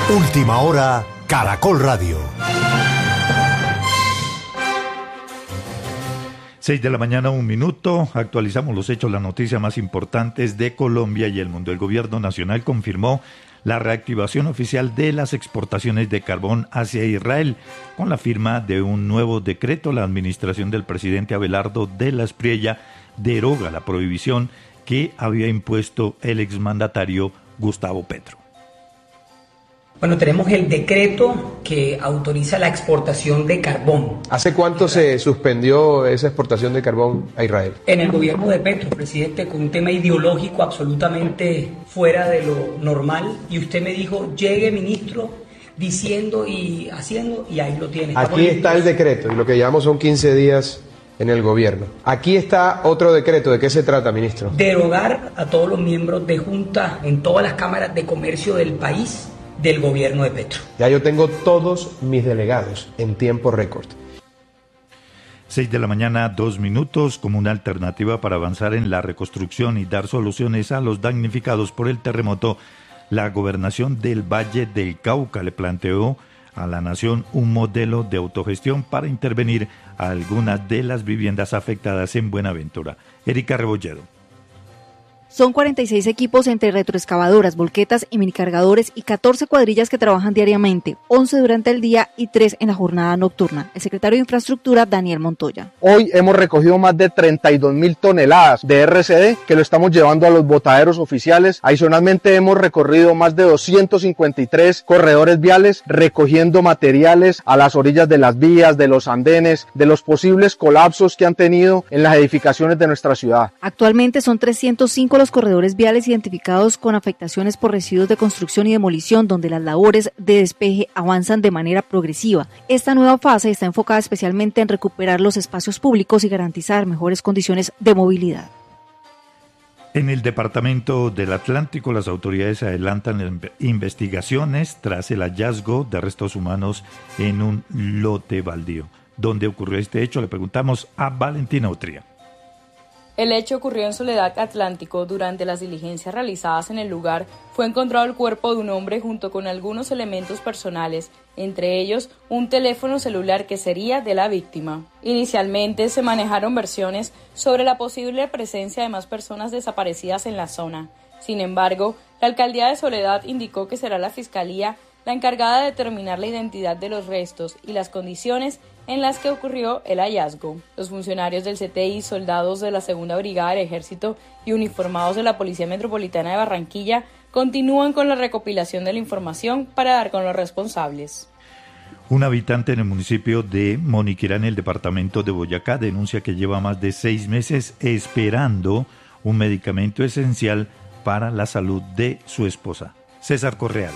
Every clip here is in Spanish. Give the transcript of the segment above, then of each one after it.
Última hora, Caracol Radio. 6 de la mañana, 1 minuto. Actualizamos los hechos, las noticias más importantes de Colombia y el mundo. El gobierno nacional confirmó la reactivación oficial de las exportaciones de carbón hacia Israel. Con la firma de un nuevo decreto, la administración del presidente Abelardo de la Espriella deroga la prohibición que había impuesto el exmandatario Gustavo Petro. Bueno, tenemos el decreto que autoriza la exportación de carbón. ¿Hace cuánto se suspendió esa exportación de carbón a Israel? En el gobierno de Petro, presidente, con un tema ideológico absolutamente fuera de lo normal. Y usted me dijo, llegue ministro, diciendo y haciendo, y ahí lo tiene. Aquí está el decreto, y lo que llevamos son 15 días en el gobierno. Aquí está otro decreto. ¿De qué se trata, ministro? Derogar a todos los miembros de junta en todas las cámaras de comercio del país del gobierno de Petro. Ya yo tengo todos mis delegados en tiempo récord. 6 de la mañana, 2 minutos, como una alternativa para avanzar en la reconstrucción y dar soluciones a los damnificados por el terremoto. La gobernación del Valle del Cauca le planteó a la nación un modelo de autogestión para intervenir a algunas de las viviendas afectadas en Buenaventura. Erika Rebolledo. Son 46 equipos entre retroexcavadoras, volquetas y minicargadores y 14 cuadrillas que trabajan diariamente, 11 durante el día y 3 en la jornada nocturna. El secretario de Infraestructura, Daniel Montoya. Hoy hemos recogido más de 32.000 toneladas de RCD que lo estamos llevando a los botaderos oficiales. Adicionalmente hemos recorrido más de 253 corredores viales recogiendo materiales a las orillas de las vías, de los andenes, de los posibles colapsos que han tenido en las edificaciones de nuestra ciudad. Actualmente son 305 los corredores viales identificados con afectaciones por residuos de construcción y demolición, donde las labores de despeje avanzan de manera progresiva. Esta nueva fase está enfocada especialmente en recuperar los espacios públicos y garantizar mejores condiciones de movilidad. En el departamento del Atlántico, las autoridades adelantan investigaciones tras el hallazgo de restos humanos en un lote baldío. ¿Dónde ocurrió este hecho? Le preguntamos a Valentina Utría. El hecho ocurrió en Soledad Atlántico. Durante las diligencias realizadas en el lugar, fue encontrado el cuerpo de un hombre junto con algunos elementos personales, entre ellos un teléfono celular que sería de la víctima. Inicialmente se manejaron versiones sobre la posible presencia de más personas desaparecidas en la zona. Sin embargo, la alcaldía de Soledad indicó que será la Fiscalía la encargada de determinar la identidad de los restos y las condiciones en las que ocurrió el hallazgo. Los funcionarios del CTI, soldados de la Segunda Brigada del Ejército y uniformados de la Policía Metropolitana de Barranquilla continúan con la recopilación de la información para dar con los responsables. Un habitante en el municipio de Moniquirá, en el departamento de Boyacá, denuncia que lleva más de 6 meses esperando un medicamento esencial para la salud de su esposa. César Correal.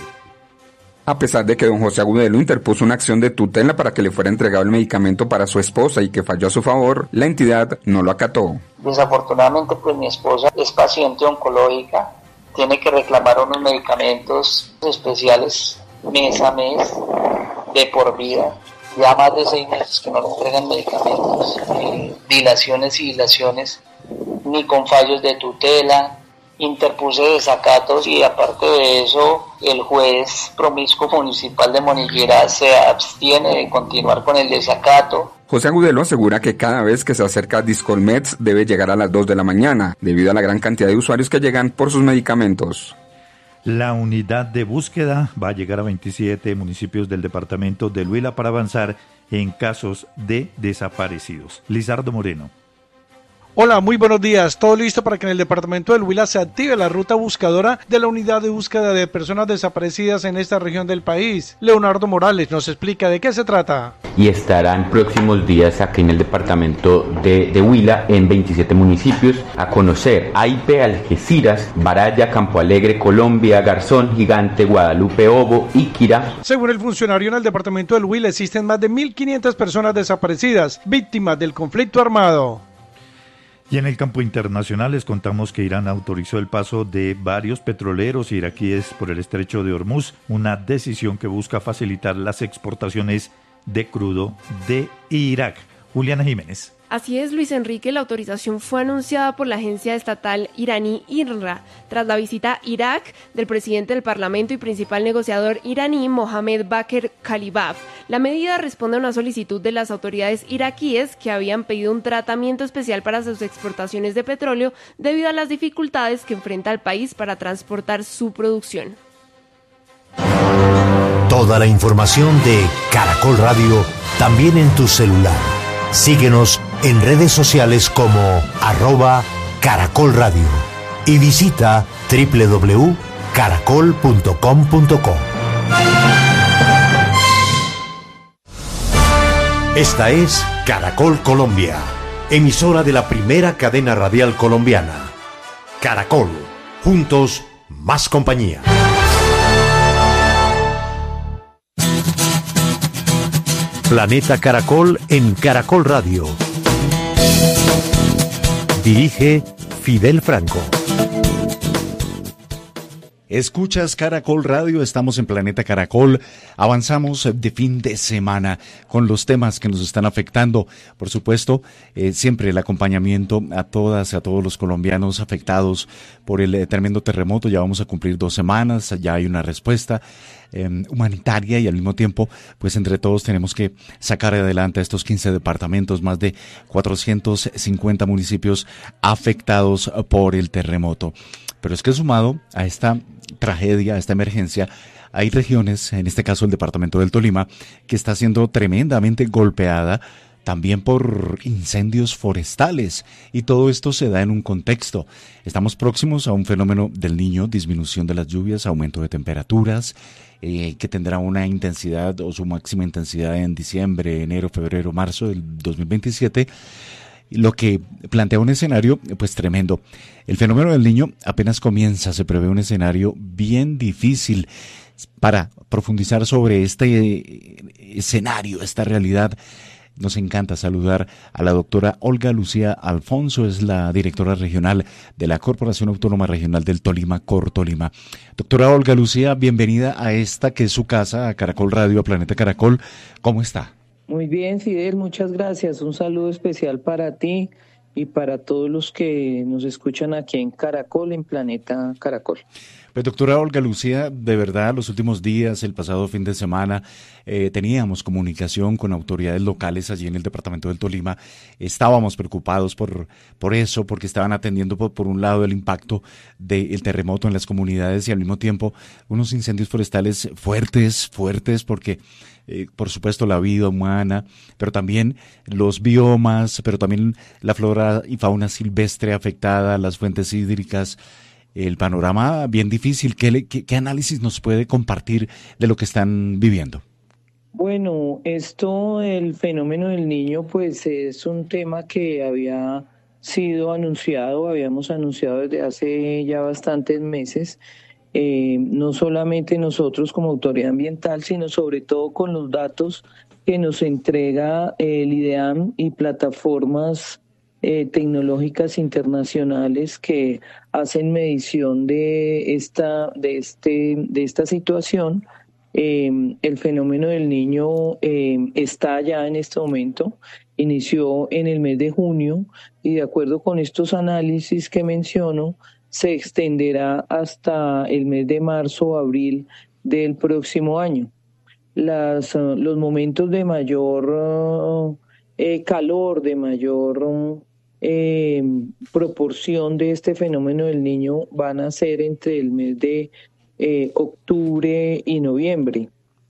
A pesar de que don José Agudelo interpuso una acción de tutela para que le fuera entregado el medicamento para su esposa y que falló a su favor, la entidad no lo acató. Desafortunadamente, pues mi esposa es paciente oncológica, tiene que reclamar unos medicamentos especiales mes a mes, de por vida. Ya más de 6 meses que no le entregan medicamentos, dilaciones y dilaciones, ni con fallos de tutela. Interpuse desacatos y aparte de eso, el juez promiscuo municipal de Moniquirá se abstiene de continuar con el desacato. José Agudelo asegura que cada vez que se acerca a Discolmeds debe llegar a las 2 de la mañana, debido a la gran cantidad de usuarios que llegan por sus medicamentos. La unidad de búsqueda va a llegar a 27 municipios del departamento del Huila para avanzar en casos de desaparecidos. Lizardo Moreno. Hola, muy buenos días. Todo listo para que en el departamento del Huila se active la ruta buscadora de la unidad de búsqueda de personas desaparecidas en esta región del país. Leonardo Morales nos explica de qué se trata. Y estarán próximos días aquí en el departamento de Huila, en 27 municipios, a conocer Aipe, Algeciras, Baraya, Campo Alegre, Colombia, Garzón, Gigante, Guadalupe, Obo, Iquira. Según el funcionario, en el departamento del Huila existen más de 1.500 personas desaparecidas, víctimas del conflicto armado. Y en el campo internacional les contamos que Irán autorizó el paso de varios petroleros iraquíes por el estrecho de Hormuz, una decisión que busca facilitar las exportaciones de crudo de Irak. Juliana Jiménez. Así es, Luis Enrique, la autorización fue anunciada por la agencia estatal iraní IRNA tras la visita a Irak del presidente del Parlamento y principal negociador iraní Mohamed Bakr Kalibaf. La medida responde a una solicitud de las autoridades iraquíes que habían pedido un tratamiento especial para sus exportaciones de petróleo debido a las dificultades que enfrenta el país para transportar su producción. Toda la información de Caracol Radio también en tu celular. Síguenos en redes sociales como @Caracol Radio y visita www.caracol.com.co. Esta es Caracol Colombia, emisora de la primera cadena radial colombiana. Caracol, juntos, más compañía. Planeta Caracol en Caracol Radio. Dirige Fidel Franco. Escuchas Caracol Radio, estamos en Planeta Caracol, avanzamos de fin de semana con los temas que nos están afectando. Por supuesto, siempre el acompañamiento a todas, a todos los colombianos afectados por el tremendo terremoto. Ya vamos a cumplir 2 semanas, ya hay una respuesta humanitaria y al mismo tiempo, pues entre todos tenemos que sacar adelante a estos 15 departamentos, más de 450 municipios afectados por el terremoto. Pero es que sumado a esta tragedia, a esta emergencia, hay regiones, en este caso el departamento del Tolima, que está siendo tremendamente golpeada también por incendios forestales, y todo esto se da en un contexto. Estamos próximos a un fenómeno del Niño, disminución de las lluvias, aumento de temperaturas, que tendrá una intensidad o su máxima intensidad en diciembre, enero, febrero, marzo del 2027, lo que plantea un escenario pues tremendo. El fenómeno del Niño apenas comienza, se prevé un escenario bien difícil. Para profundizar sobre este escenario, esta realidad, nos encanta saludar a la doctora Olga Lucía Alfonso, es la directora regional de la Corporación Autónoma Regional del Tolima, Cortolima. Doctora Olga Lucía, bienvenida a esta que es su casa, a Caracol Radio, a Planeta Caracol. ¿Cómo está? Muy bien, Fidel, muchas gracias. Un saludo especial para ti y para todos los que nos escuchan aquí en Caracol, en Planeta Caracol. Pues doctora Olga Lucía, de verdad, los últimos días, el pasado fin de semana, teníamos comunicación con autoridades locales allí en el departamento del Tolima. Estábamos preocupados por eso, porque estaban atendiendo por un lado el impacto del terremoto en las comunidades y al mismo tiempo unos incendios forestales fuertes, porque por supuesto la vida humana, pero también los biomas, pero también la flora y fauna silvestre afectada, las fuentes hídricas. El panorama bien difícil. ¿Qué análisis nos puede compartir de lo que están viviendo? Bueno, el fenómeno del Niño, pues es un tema que había sido habíamos anunciado desde hace ya bastantes meses, no solamente nosotros como autoridad ambiental, sino sobre todo con los datos que nos entrega el IDEAM y plataformas tecnológicas internacionales que hacen medición de esta situación. El fenómeno del Niño está ya en este momento, inició en el mes de junio y de acuerdo con estos análisis que menciono, se extenderá hasta el mes de marzo o abril del próximo año. Los momentos de mayor calor, de mayor proporción de este fenómeno del Niño van a ser entre el mes de octubre y noviembre.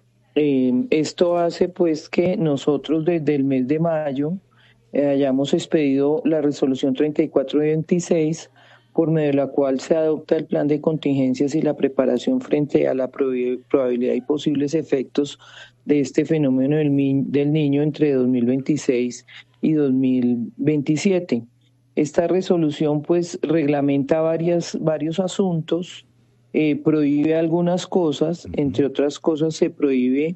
Esto hace pues que nosotros desde el mes de mayo hayamos expedido la resolución 3426, por medio de la cual se adopta el plan de contingencias y la preparación frente a la probabilidad y posibles efectos de este fenómeno del Niño entre 2026 y 2027. Esta resolución pues reglamenta varios asuntos, prohíbe algunas cosas, entre otras cosas se prohíbe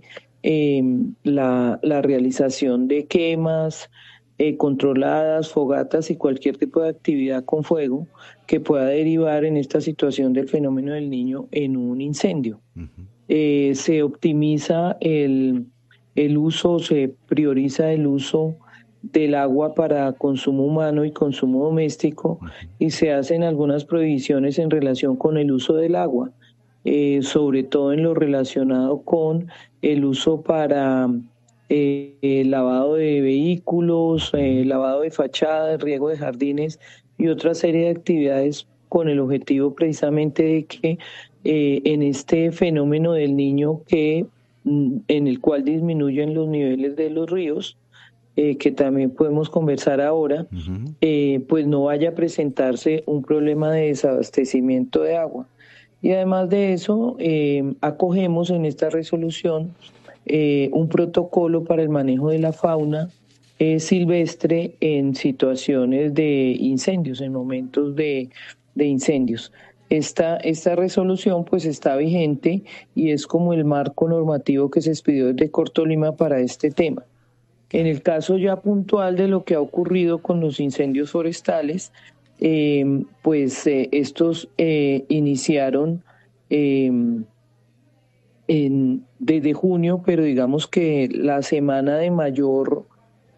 la realización de quemas controladas, fogatas y cualquier tipo de actividad con fuego que pueda derivar en esta situación del fenómeno del Niño en un incendio. Se optimiza el uso, se prioriza el uso del agua para consumo humano y consumo doméstico, y se hacen algunas prohibiciones en relación con el uso del agua, sobre todo en lo relacionado con el uso para lavado de vehículos, lavado de fachadas, riego de jardines y otra serie de actividades con el objetivo precisamente de que en este fenómeno del Niño en el cual disminuyen los niveles de los ríos, que también podemos conversar ahora, pues no vaya a presentarse un problema de desabastecimiento de agua. Y además de eso, acogemos en esta resolución un protocolo para el manejo de la fauna silvestre en situaciones de incendios, en momentos de incendios. Esta resolución pues está vigente y es como el marco normativo que se expidió desde Cortolima para este tema. En el caso ya puntual de lo que ha ocurrido con los incendios forestales, estos iniciaron desde junio, pero digamos que la semana de mayor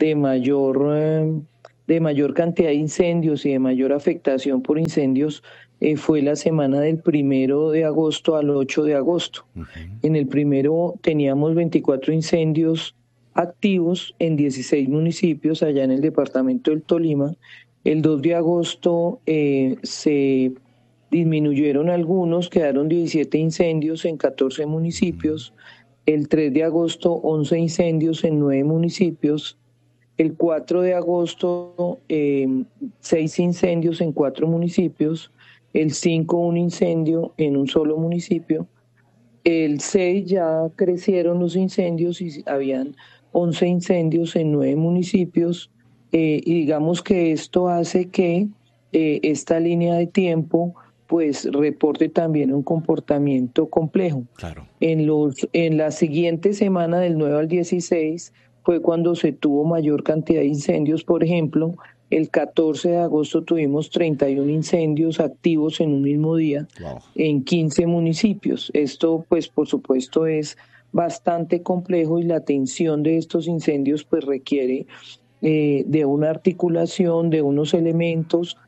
cantidad de incendios y de mayor afectación por incendios fue la semana del 1 de agosto al 8 de agosto. En el primero teníamos 24 incendios activos en 16 municipios allá en el departamento del Tolima. El 2 de agosto se disminuyeron algunos, quedaron 17 incendios en 14 municipios. El 3 de agosto, 11 incendios en 9 municipios. El 4 de agosto, 6 incendios en 4 municipios. El 5, un incendio en un solo municipio. El 6 ya crecieron los incendios y habían 11 incendios en 9 municipios. Y digamos que esto hace que esta línea de tiempo pues reporte también un comportamiento complejo. Claro. En la siguiente semana, del 9 al 16, fue cuando se tuvo mayor cantidad de incendios. Por ejemplo, el 14 de agosto tuvimos 31 incendios activos en un mismo día, en 15 municipios. Esto, pues, por supuesto, es bastante complejo y la atención de estos incendios pues requiere de una articulación, de unos elementos,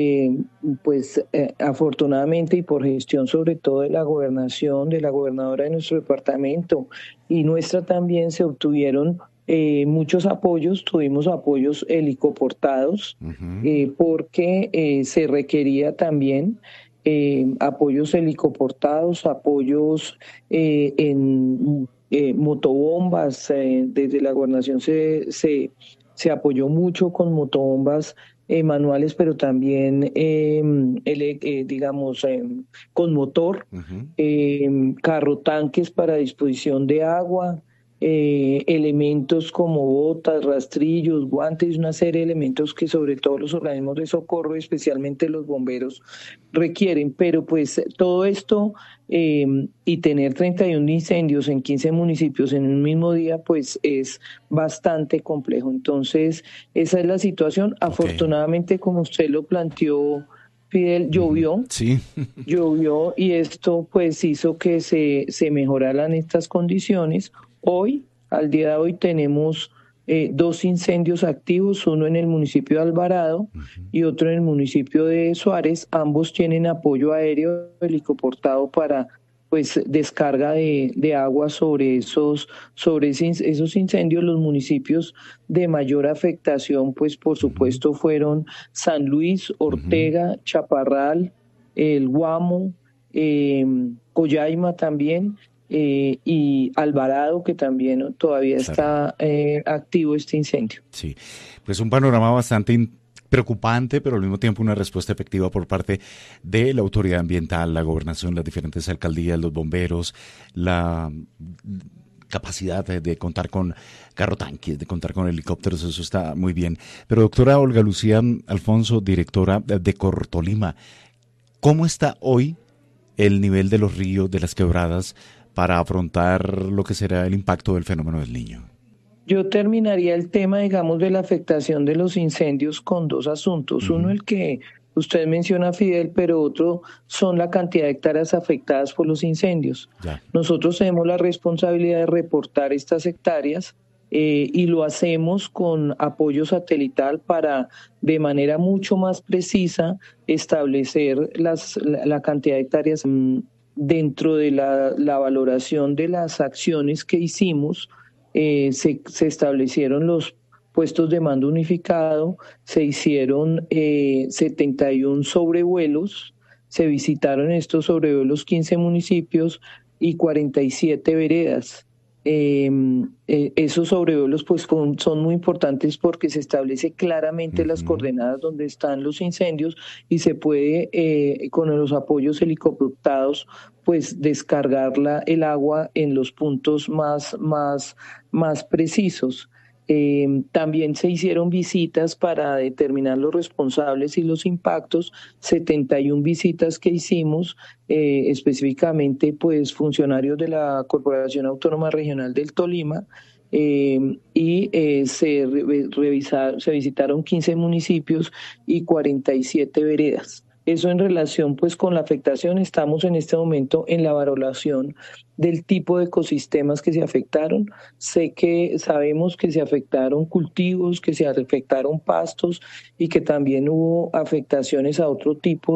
afortunadamente y por gestión sobre todo de la gobernación, de la gobernadora de nuestro departamento y nuestra también, se obtuvieron muchos apoyos. Tuvimos apoyos helicoportados porque se requería también apoyos helicoportados, apoyos en motobombas. Desde la gobernación se apoyó mucho con motobombas manuales, pero también con motor, carro tanques para disposición de agua, elementos como botas, rastrillos, guantes, una serie de elementos que sobre todo los organismos de socorro, especialmente los bomberos, requieren. Pero pues todo esto y tener 31 incendios en 15 municipios en un mismo día pues es bastante complejo. Entonces esa es la situación. Afortunadamente, como usted lo planteó, Fidel, llovió, llovió y esto pues hizo que se mejoraran estas condiciones. Hoy, al día de hoy, tenemos 2 incendios activos, uno en el municipio de Alvarado y otro en el municipio de Suárez. Ambos tienen apoyo aéreo helicoportado para pues descarga de agua sobre esos incendios. Los municipios de mayor afectación, pues por supuesto, fueron San Luis, Ortega, Chaparral, El Guamo, Collaima también, y Alvarado, que también todavía está activo este incendio. Sí, pues un panorama bastante preocupante, pero al mismo tiempo una respuesta efectiva por parte de la autoridad ambiental, la gobernación, las diferentes alcaldías, los bomberos, la capacidad de contar con carro tanques, de contar con helicópteros. Eso está muy bien. Pero doctora Olga Lucía Alfonso, directora de Cortolima, ¿cómo está hoy el nivel de los ríos, de las quebradas, para afrontar lo que será el impacto del fenómeno del Niño? Yo terminaría el tema, digamos, de la afectación de los incendios con 2 asuntos. Uno, el que usted menciona, Fidel, pero otro son la cantidad de hectáreas afectadas por los incendios. Nosotros tenemos la responsabilidad de reportar estas hectáreas. Nosotros tenemos la responsabilidad de reportar estas hectáreas, y y lo hacemos con apoyo satelital para de manera mucho más precisa establecer la cantidad de hectáreas. Dentro de la valoración de las acciones que hicimos, se establecieron los puestos de mando unificado, se hicieron 71 sobrevuelos, se visitaron estos sobrevuelos 15 municipios y 47 veredas. Esos sobrevuelos pues son muy importantes porque se establece claramente las coordenadas donde están los incendios y se puede con los apoyos helicópteros pues descargar el agua en los puntos más precisos. También se hicieron visitas para determinar los responsables y los impactos, 71 visitas que hicimos, específicamente pues funcionarios de la Corporación Autónoma Regional del Tolima, y se visitaron 15 municipios y 47 veredas. Eso en relación pues con la afectación. Estamos en este momento en la valoración del tipo de ecosistemas que se afectaron. Sabemos que se afectaron cultivos, que se afectaron pastos y que también hubo afectaciones a otro tipo